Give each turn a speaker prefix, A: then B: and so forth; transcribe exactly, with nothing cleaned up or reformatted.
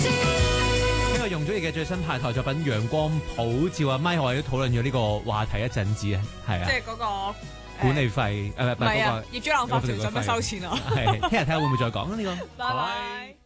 A: 呢個容祖兒嘅最新派台作品《陽光普照》啊，咪我哋都討論咗呢個話題一陣子啊，係啊，
B: 即係嗰個
A: 管理費誒唔係嗰個
B: 業主立案法團使乜收錢啊？
A: 係聽日睇下會唔會再講啊呢個。
B: 拜拜。